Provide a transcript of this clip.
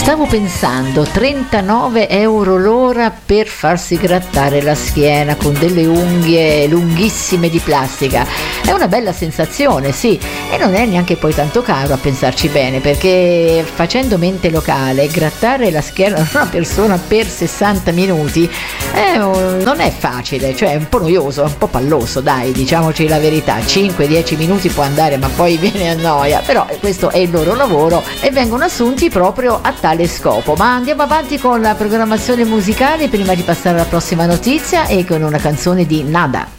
Stavo pensando, 39 euro l'ora per farsi grattare la schiena con delle unghie lunghissime di plastica. È una bella sensazione, sì, e non è neanche poi tanto caro a pensarci bene, perché facendo mente locale, grattare la schiena a una persona per 60 minuti non è facile, cioè è un po' noioso, un po' palloso, dai, diciamoci la verità. 5-10 minuti può andare, ma poi viene a noia, però questo è il loro lavoro e vengono assunti proprio a tale scopo. Ma andiamo avanti con la programmazione musicale prima di passare alla prossima notizia e con una canzone di Nada.